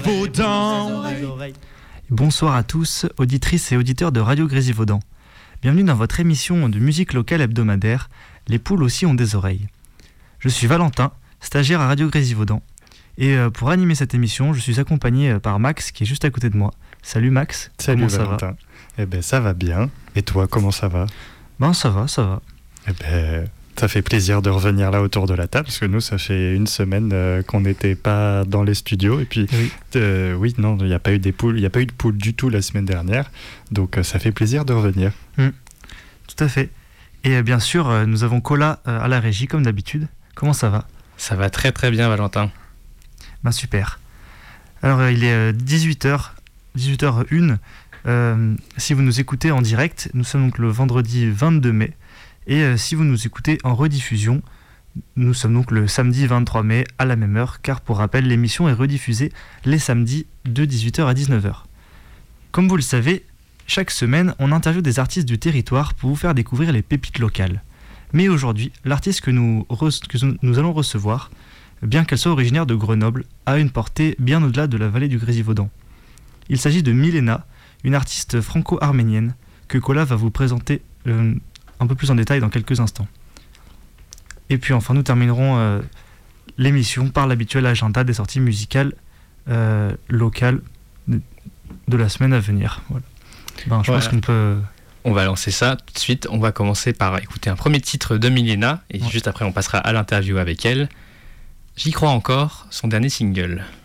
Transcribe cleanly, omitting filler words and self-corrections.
Grésivaudan. Bonsoir à tous, auditrices et auditeurs de Radio Grésivaudan. Bienvenue dans votre émission de musique locale hebdomadaire, Les poules aussi ont des oreilles. Je suis Valentin, stagiaire à Radio Grésivaudan. Et pour animer cette émission, je suis accompagné par Max qui est juste à côté de moi. Salut Max, salut comment Valentin. Ça va? Eh ben ça va bien. Et toi, comment ça va? Ben ça va. Eh ben ça fait plaisir de revenir là autour de la table, parce que nous, ça fait une semaine qu'on n'était pas dans les studios. Et puis, oui, non, il n'y a pas eu de poules du tout la semaine dernière. Donc, ça fait plaisir de revenir. Tout à fait. Et bien sûr, nous avons Cola à la régie, comme d'habitude. Comment ça va? Ça va très très bien, Valentin. Ben super. Alors, il est 18h01. Si vous nous écoutez en direct, nous sommes donc le vendredi 22 mai. Et si vous nous écoutez en rediffusion, nous sommes donc le samedi 23 mai à la même heure, car pour rappel, l'émission est rediffusée les samedis de 18h à 19h. Comme vous le savez, chaque semaine, on interviewe des artistes du territoire pour vous faire découvrir les pépites locales. Mais aujourd'hui, l'artiste que nous allons recevoir, bien qu'elle soit originaire de Grenoble, a une portée bien au-delà de la vallée du Grésivaudan. Il s'agit de Milena, une artiste franco-arménienne que Cola va vous présenter un peu plus en détail dans quelques instants. Et puis enfin, nous terminerons l'émission par l'habituel agenda des sorties musicales locales de la semaine à venir. Voilà. Je pense qu'on peut... On va lancer ça tout de suite. On va commencer par écouter un premier titre de Milena et juste après on passera à l'interview avec elle. J'y crois encore, son dernier single.